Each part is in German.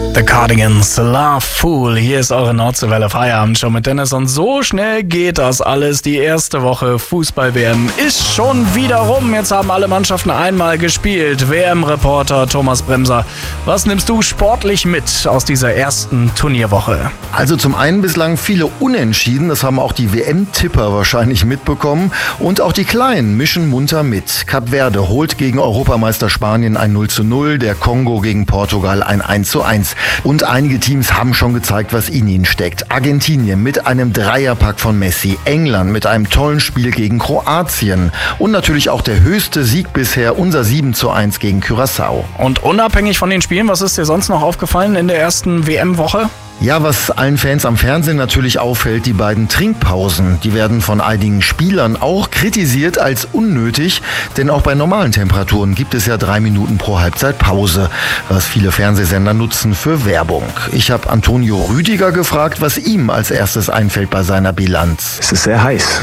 The Cardigans, Love Fool. Hier ist eure Nordseewelle Feierabend schon mit Dennis und so schnell geht das alles. Die erste Woche Fußball-WM ist schon wieder rum. Jetzt haben alle Mannschaften einmal gespielt. WM-Reporter Thomas Bremser, was nimmst du sportlich mit aus dieser ersten Turnierwoche? Also zum einen bislang viele Unentschieden, das haben auch die WM-Tipper wahrscheinlich mitbekommen. Und auch die Kleinen mischen munter mit. Kap Verde holt gegen Europameister Spanien ein 0:0, der Kongo gegen Portugal ein 1:1. Und einige Teams haben schon gezeigt, was in ihnen steckt. Argentinien mit einem Dreierpack von Messi, England mit einem tollen Spiel gegen Kroatien und natürlich auch der höchste Sieg bisher, unser 7:1 gegen Curaçao. Und unabhängig von den Spielen, was ist dir sonst noch aufgefallen in der ersten WM-Woche? Ja, was allen Fans am Fernsehen natürlich auffällt, die beiden Trinkpausen. Die werden von einigen Spielern auch kritisiert als unnötig, denn auch bei normalen Temperaturen gibt es ja 3 Minuten pro Halbzeit Pause, was viele Fernsehsender nutzen für Werbung. Ich habe Antonio Rüdiger gefragt, was ihm als erstes einfällt bei seiner Bilanz. Es ist sehr heiß.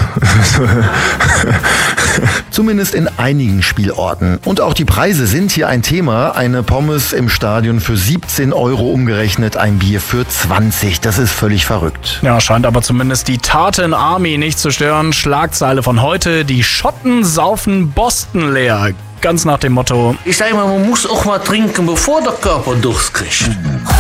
Zumindest in einigen Spielorten. Und auch die Preise sind hier ein Thema. Eine Pommes im Stadion für 17 € umgerechnet, ein Bier für 20. Das ist völlig verrückt. Ja, scheint aber zumindest die Tartan Army nicht zu stören. Schlagzeile von heute: Die Schotten saufen Boston leer. Ganz nach dem Motto: Ich sage mal, man muss auch mal trinken, bevor der Körper Durst kriegt.